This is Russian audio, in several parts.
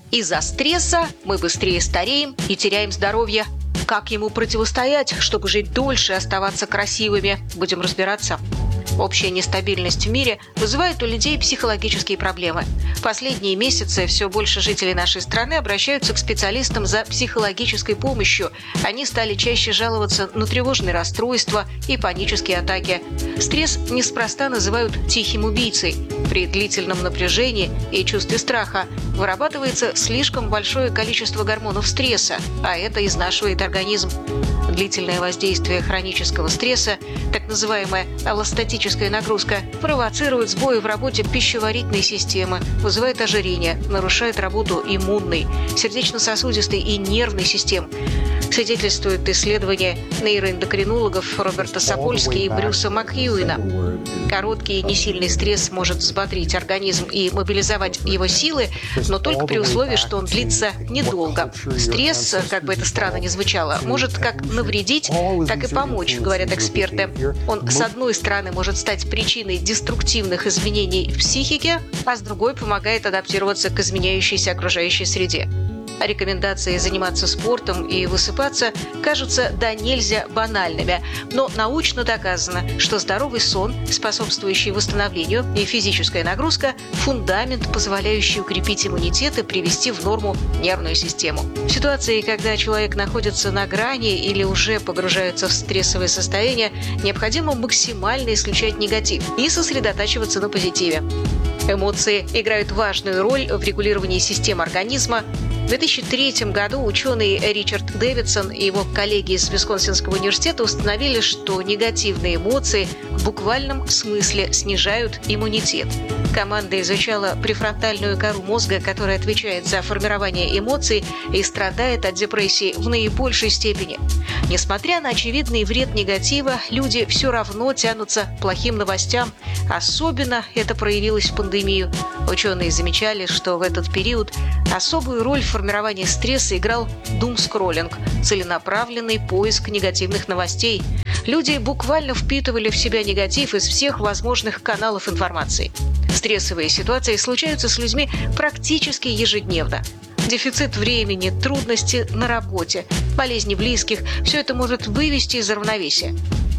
Из-за стресса мы быстрее стареем и теряем здоровье. Как ему противостоять, чтобы жить дольше и оставаться красивыми? Будем разбираться. Общая нестабильность в мире вызывает у людей психологические проблемы. В последние месяцы все больше жителей нашей страны обращаются к специалистам за психологической помощью. Они стали чаще жаловаться на тревожные расстройства и панические атаки. Стресс неспроста называют «тихим убийцей». При длительном напряжении и чувстве страха вырабатывается слишком большое количество гормонов стресса, а это изнашивает организм. Длительное воздействие хронического стресса, так называемая аллостатическая нагрузка, провоцирует сбои в работе пищеварительной системы, вызывает ожирение, нарушает работу иммунной, сердечно-сосудистой и нервной систем. Свидетельствует исследование нейроэндокринологов Роберта Сапольски и Брюса Макьюина. Короткий и несильный стресс может взбодрить организм и мобилизовать его силы, но только при условии, что он длится недолго. Стресс, как бы это странно ни звучало, может как навредить, так и помочь, говорят эксперты. Он, с одной стороны, может стать причиной деструктивных изменений в психике, а с другой помогает адаптироваться к изменяющейся окружающей среде. Рекомендации заниматься спортом и высыпаться кажутся до нельзя банальными, но научно доказано, что здоровый сон, способствующий восстановлению, и физическая нагрузка – фундамент, позволяющий укрепить иммунитет и привести в норму нервную систему. В ситуации, когда человек находится на грани или уже погружается в стрессовое состояние, необходимо максимально исключать негатив и сосредотачиваться на позитиве. Эмоции играют важную роль в регулировании систем организма. В 2003 году ученый Ричард Дэвидсон и его коллеги из Висконсинского университета установили, что негативные эмоции в буквальном смысле снижают иммунитет. Команда изучала префронтальную кору мозга, которая отвечает за формирование эмоций и страдает от депрессии в наибольшей степени. Несмотря на очевидный вред негатива, люди все равно тянутся к плохим новостям. Особенно это проявилось в пандемию. Ученые замечали, что в этот период особую роль в формировании стресса играл думскроллинг – целенаправленный поиск негативных новостей. Люди буквально впитывали в себя негатив из всех возможных каналов информации. Стрессовые ситуации случаются с людьми практически ежедневно. Дефицит времени, трудности на работе, болезни близких – все это может вывести из равновесия.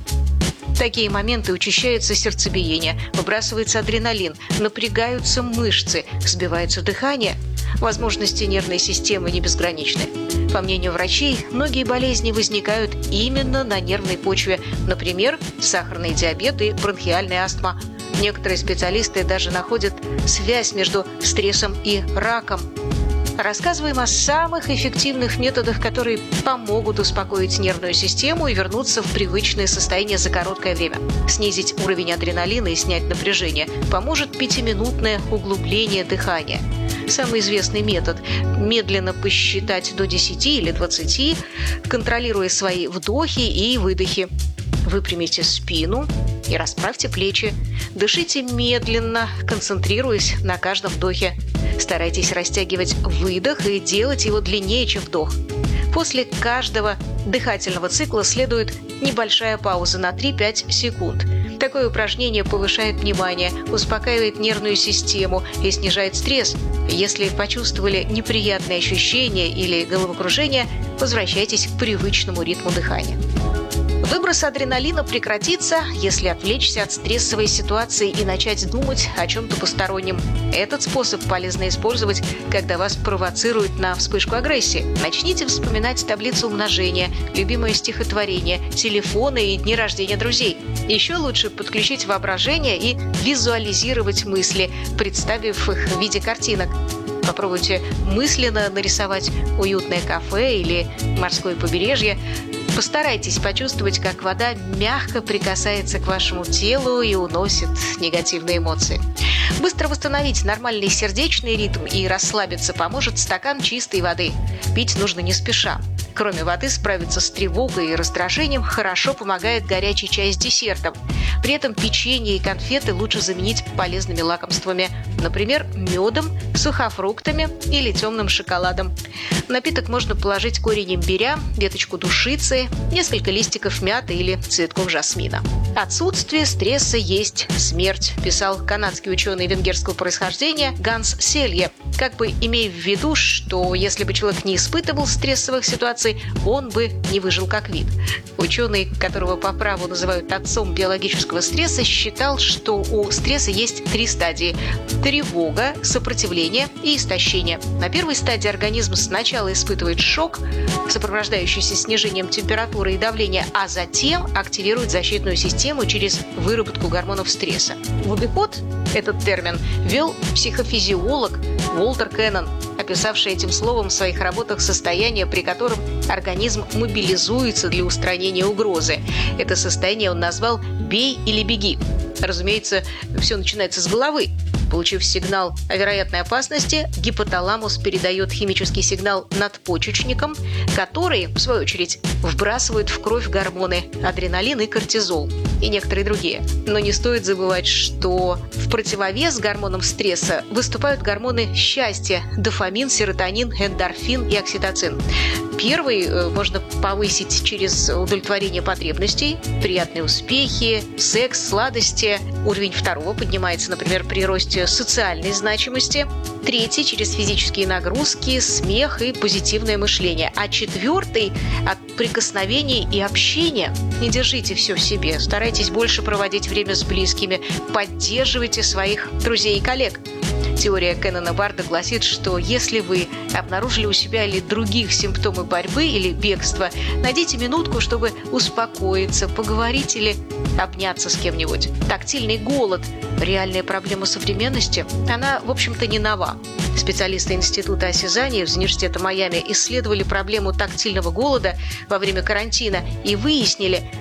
В такие моменты учащается сердцебиение, выбрасывается адреналин, напрягаются мышцы, сбивается дыхание. Возможности нервной системы не безграничны. По мнению врачей, многие болезни возникают именно на нервной почве, например, сахарный диабет и бронхиальная астма. Некоторые специалисты даже находят связь между стрессом и раком. Рассказываем о самых эффективных методах, которые помогут успокоить нервную систему и вернуться в привычное состояние за короткое время. Снизить уровень адреналина и снять напряжение поможет 5-минутное углубление дыхания. Самый известный метод – медленно посчитать до 10 или 20, контролируя свои вдохи и выдохи. Выпрямите спину и расправьте плечи. Дышите медленно, концентрируясь на каждом вдохе. Старайтесь растягивать выдох и делать его длиннее, чем вдох. После каждого дыхательного цикла следует небольшая пауза на 3-5 секунд. Такое упражнение повышает внимание, успокаивает нервную систему и снижает стресс. Если почувствовали неприятные ощущения или головокружение, возвращайтесь к привычному ритму дыхания. Выброс адреналина прекратится, если отвлечься от стрессовой ситуации и начать думать о чем-то постороннем. Этот способ полезно использовать, когда вас провоцируют на вспышку агрессии. Начните вспоминать таблицу умножения, любимое стихотворение, телефоны и дни рождения друзей. Еще лучше подключить воображение и визуализировать мысли, представив их в виде картинок. Попробуйте мысленно нарисовать уютное кафе или морское побережье. Постарайтесь почувствовать, как вода мягко прикасается к вашему телу и уносит негативные эмоции. Быстро восстановить нормальный сердечный ритм и расслабиться поможет стакан чистой воды. Пить нужно не спеша. Кроме воды, справиться с тревогой и раздражением хорошо помогает горячий чай с десертом. При этом печенье и конфеты лучше заменить полезными лакомствами, например, медом, сухофруктами или темным шоколадом. В напиток можно положить корень имбиря, веточку душицы, несколько листиков мяты или цветков жасмина. «Отсутствие стресса есть смерть», писал канадский ученый венгерского происхождения Ганс Селье, как бы имея в виду, что если бы человек не испытывал стрессовых ситуаций, он бы не выжил как вид. Ученый, которого по праву называют отцом биологического стресса, считал, что у стресса есть 3 стадии – тревога, сопротивление и истощение. На первой стадии организм сначала испытывает шок, сопровождающийся снижением температуры и давления, а затем активирует защитную систему через выработку гормонов стресса. В обиход этот термин ввел психофизиолог Уолтер Кеннон, описавший этим словом в своих работах состояние, при котором организм мобилизуется для устранения угрозы. Это состояние он назвал «бей или беги». Разумеется, все начинается с головы. Получив сигнал о вероятной опасности, гипоталамус передает химический сигнал надпочечникам, которые, в свою очередь, вбрасывают в кровь гормоны адреналин и кортизол и некоторые другие. Но не стоит забывать, что в противовес гормонам стресса выступают гормоны счастья – дофамин, серотонин, эндорфин и окситоцин. Первый можно повысить через удовлетворение потребностей, приятные успехи, секс, сладости. Уровень второго поднимается, например, при росте социальной значимости. Третий – через физические нагрузки, смех и позитивное мышление. А четвертый – от прикосновений и общения. Не держите все в себе, старайтесь больше проводить время с близкими, поддерживайте своих друзей и коллег. Теория Кеннона Барда гласит, что если вы обнаружили у себя или других симптомы борьбы или бегства, найдите минутку, чтобы успокоиться, поговорить или обняться с кем-нибудь. Тактильный голод – реальная проблема современности. Она, в общем-то, не нова. Специалисты Института осязания из Университета Майами исследовали проблему тактильного голода во время карантина и выяснили,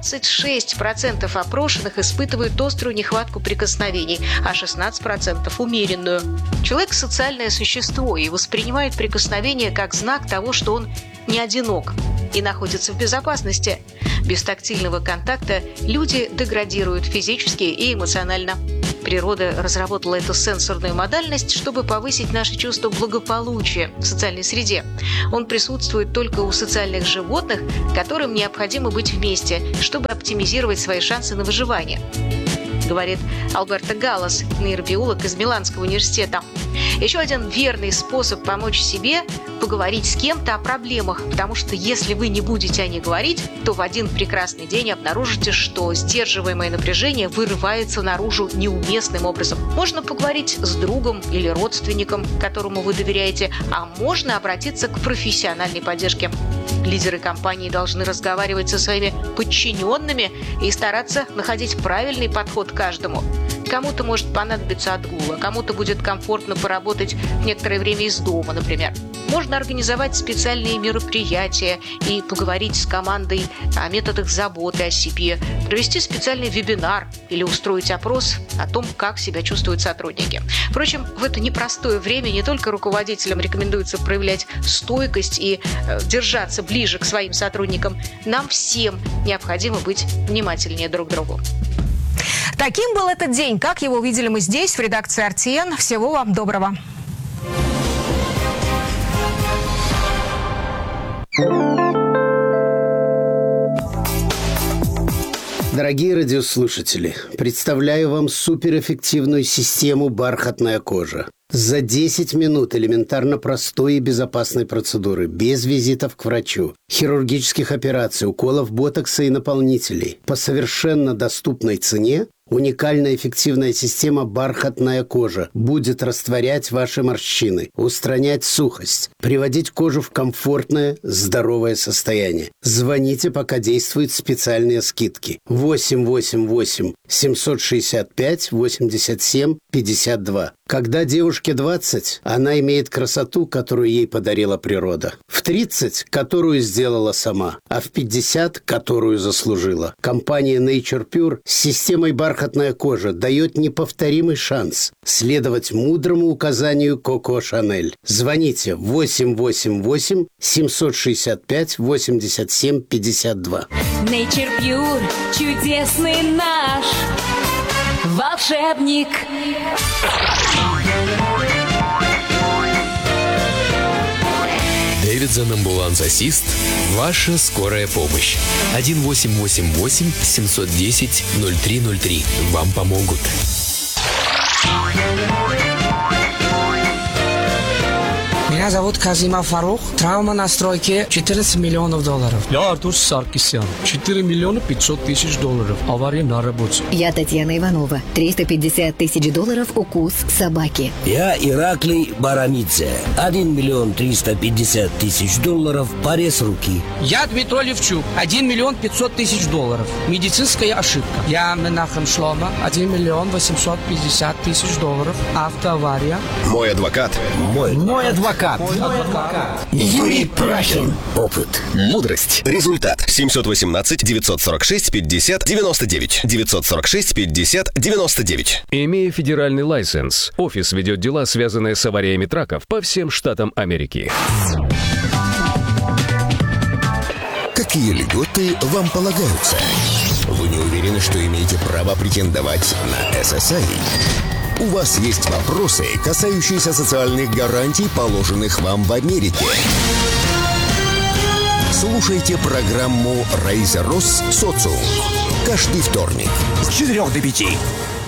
26% опрошенных испытывают острую нехватку прикосновений, а 16% – умеренную. Человек – социальное существо и воспринимает прикосновение как знак того, что он не одинок и находится в безопасности. Без тактильного контакта люди деградируют физически и эмоционально. Природа разработала эту сенсорную модальность, чтобы повысить наше чувство благополучия в социальной среде. Он присутствует только у социальных животных, которым необходимо быть вместе, чтобы оптимизировать свои шансы на выживание, говорит Альберто Галлас, нейробиолог из Миланского университета. Еще один верный способ помочь себе – поговорить с кем-то о проблемах, потому что если вы не будете о них говорить, то в один прекрасный день обнаружите, что сдерживаемое напряжение вырывается наружу неуместным образом. Можно поговорить с другом или родственником, которому вы доверяете, а можно обратиться к профессиональной поддержке. Лидеры компании должны разговаривать со своими подчиненными и стараться находить правильный подход к каждому. Кому-то может понадобиться отгул, а кому-то будет комфортно поработать некоторое время из дома, например. Можно организовать специальные мероприятия и поговорить с командой о методах заботы о себе, провести специальный вебинар или устроить опрос о том, как себя чувствуют сотрудники. Впрочем, в это непростое время не только руководителям рекомендуется проявлять стойкость и держаться ближе к своим сотрудникам, нам всем необходимо быть внимательнее друг к другу. Таким был этот день. Как его увидели мы здесь, в редакции RTN. Всего вам доброго. Дорогие радиослушатели, представляю вам суперэффективную систему «Бархатная кожа». За 10 минут элементарно простой и безопасной процедуры, без визитов к врачу, хирургических операций, уколов ботокса и наполнителей, по совершенно доступной цене, уникальная эффективная система «Бархатная кожа» будет растворять ваши морщины, устранять сухость, приводить кожу в комфортное, здоровое состояние. Звоните, пока действуют специальные скидки. 888 765 87 52. Когда девушке 20, она имеет красоту, которую ей подарила природа. В 30, которую сделала сама, а в 50, которую заслужила. Компания Nature Pure с системой бархатная кожа дает неповторимый шанс следовать мудрому указанию Коко Шанель. Звоните 888 765 87 52. Nature Pure, чудесный наш волшебник. Дэвидсон Амбуланс Ассист. Ваша скорая помощь. 1888 710 0303. Вам помогут. Меня зовут Казимов Фарух. Травма на стройке $14 миллионов. Я Артур Саркисян. 4 миллиона 500 тысяч долларов. Авария на работе. Я Татьяна Иванова. $350 тысяч укус собаки. Я Ираклий Барамидзе. 1 миллион 350 тысяч долларов. Порез руки. Я Дмитрий Левчук. $1 миллион 500 тысяч. Медицинская ошибка. Я Менахем Шлома. 1 миллион 850 тысяч. Автоавария. Мой адвокат. Мой адвокат. Юрий Прахин. Опыт. Мудрость. Результат. 718 946 50 99. 946 50 99. Имея федеральный лайсенс, офис ведет дела, связанные с авариями траков по всем штатам Америки. Какие льготы вам полагаются? Вы не уверены, что имеете право претендовать на SSI? У вас есть вопросы, касающиеся социальных гарантий, положенных вам в Америке. Слушайте программу «Рейзер Росс. Социум» каждый вторник с 4 до 5.